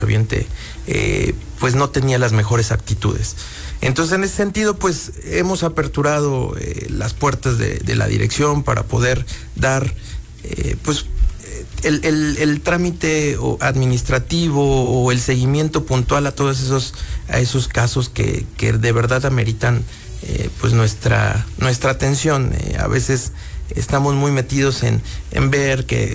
pues no tenía las mejores actitudes. Entonces, en ese sentido, pues hemos aperturado las puertas de la dirección para poder dar pues el trámite administrativo o el seguimiento puntual a todos esos casos que de verdad ameritan pues nuestra atención. A veces estamos muy metidos en ver que